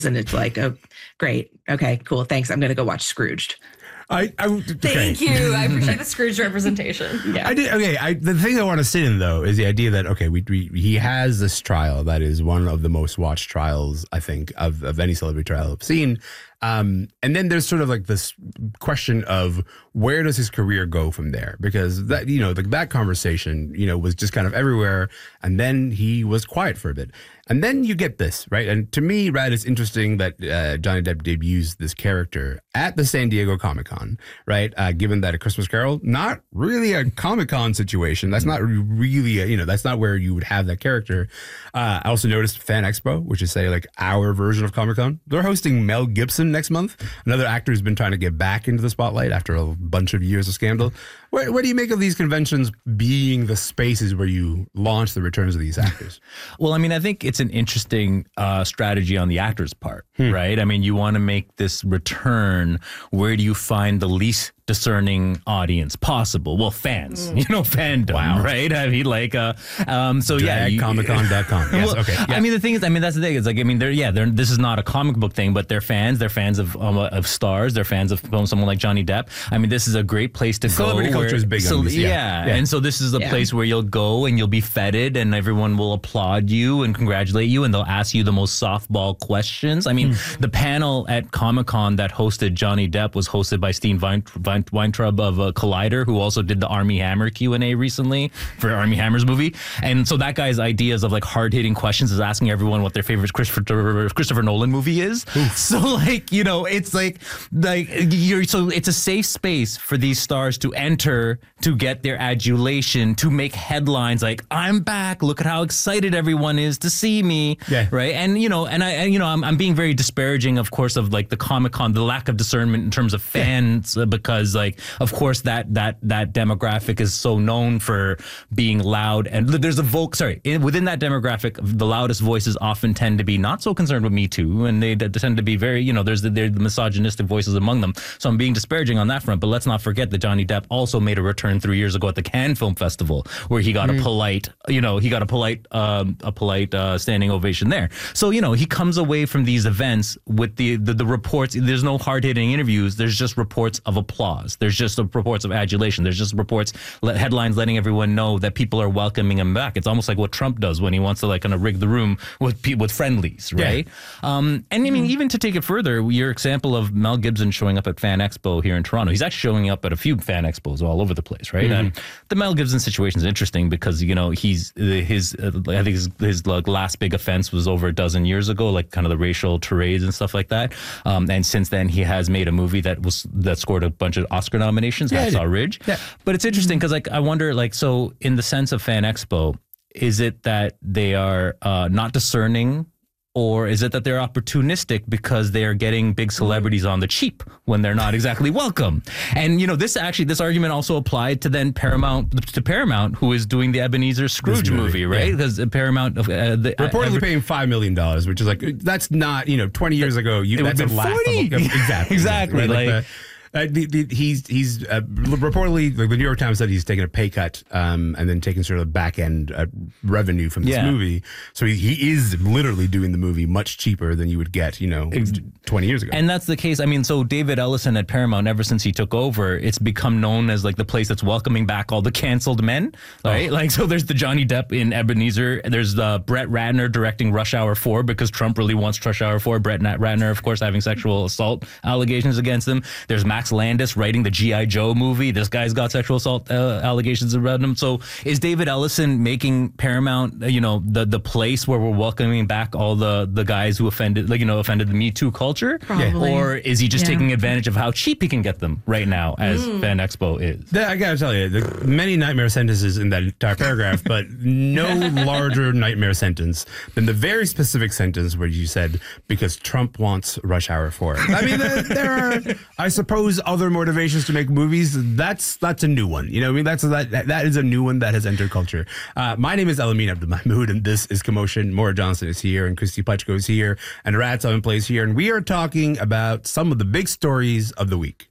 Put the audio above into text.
and it's like, oh, great. Okay, cool. Thanks. I'm going to go watch Scrooged. Thank you. I appreciate the Scrooge representation. Yeah. I did. Okay. The thing I want to sit in though is the idea that he has this trial that is one of the most watched trials I think of any celebrity trial I've seen. And then there's sort of like this question of where does his career go from there? Because that, that conversation, was just kind of everywhere. And then he was quiet for a bit. And then you get this, right? And to me, Rad, it's interesting that Johnny Depp debuts this character at the San Diego Comic-Con, right? Given that A Christmas Carol, not really a Comic-Con situation. That's not really, that's not where you would have that character. I also noticed Fan Expo, which is, say, like our version of Comic-Con. They're hosting Mel Gibson next month, another actor who's been trying to get back into the spotlight after a bunch of years of scandal. What do you make of these conventions being the spaces where you launch the returns of these actors? Well, I mean, I think it's an interesting strategy on the actor's part, right? I mean, you want to make this return. Where do you find the least discerning audience possible? Well, fans, fandom, right? I mean, like, so yeah, Comiccon.com. Yes, well, okay. Yeah. I mean, the thing is, that's the thing. It's like, I mean, this is not a comic book thing, but they're fans. They're fans of stars. They're fans of someone like Johnny Depp. I mean, this is a great place to go. Celebrity culture is big on this. Yeah. And so this is a place where you'll go and you'll be feted and everyone will applaud you and congratulate you and they'll ask you the most softball questions. I mean, the panel at Comic-Con that hosted Johnny Depp was hosted by Steve Weintraub of Collider, who also did the Armie Hammer Q&A recently for Armie Hammer's movie. And so that guy's ideas of like hard-hitting questions is asking everyone what their favorite Christopher Nolan movie is. Oof. So like, it's so it's a safe space for these stars to enter, to get their adulation, to make headlines like, I'm back, look at how excited everyone is to see me. Yeah. Right. And, I'm being very disparaging, of course, of like the Comic-Con, the lack of discernment in terms of fans, because like, of course, that demographic is so known for being loud. And there's within that demographic, the loudest voices often tend to be not so concerned with Me Too. And they tend to be very, there's the misogynistic voices among them. So I'm being disparaging on that front. But let's not forget that Johnny Depp also made a return 3 years ago at the Cannes Film Festival, where he got a polite standing ovation there. So, he comes away from these events with the reports. There's no hard-hitting interviews. There's just reports of applause. There's just reports of adulation. There's just reports, headlines letting everyone know that people are welcoming him back. It's almost like what Trump does when he wants to like kind of rig the room with friendlies, right? Yeah. And I mean, even to take it further, your example of Mel Gibson showing up at Fan Expo here in Toronto, he's actually showing up at a few fan expos all over the place, right? And the Mel Gibson situation is interesting because his I think his like last big offense was over a dozen years ago, like kind of the racial tirades and stuff like that. And since then, he has made a movie that scored a bunch of Oscar nominations, Hacksaw Ridge. Yeah. But it's interesting because like I wonder, like, so in the sense of Fan Expo, is it that they are not discerning? Or is it that they're opportunistic because they are getting big celebrities on the cheap when they're not exactly welcome? And, this argument also applied to then Paramount, who is doing the Ebenezer Scrooge movie, right? Because Paramount... reportedly paying $5 million, which is like, that's not, 20 years ago, that's a laughable... Exactly. Right? He's reportedly, like the New York Times said, he's taken a pay cut and then taking sort of back end revenue from this movie. So he is literally doing the movie much cheaper than you would get, 20 years ago. And that's the case. I mean, so David Ellison at Paramount, ever since he took over, it's become known as like the place that's welcoming back all the canceled men, right? Like, so there's the Johnny Depp in Ebenezer. There's the Brett Ratner directing Rush Hour 4 because Trump really wants Rush Hour 4. Brett Ratner, of course, having sexual assault allegations against him. There's Max Landis writing the G.I. Joe movie. This guy's got sexual assault allegations around him. So is David Ellison making Paramount, the place where we're welcoming back all the guys who offended the Me Too culture? Probably. Or is he just taking advantage of how cheap he can get them right now, as Fan Expo is? I gotta tell you, many nightmare sentences in that entire paragraph, but no larger nightmare sentence than the very specific sentence where you said, because Trump wants Rush Hour 4. I mean, there are, I suppose, other motivations to make movies. That's a new one. That is a new one that has entered culture. My name is Elamin Abdelmahmoud, and this is Commotion. Maura Johnson is here, and Christy Putchko is here, and Rad Sullivan plays here, and we are talking about some of the big stories of the week.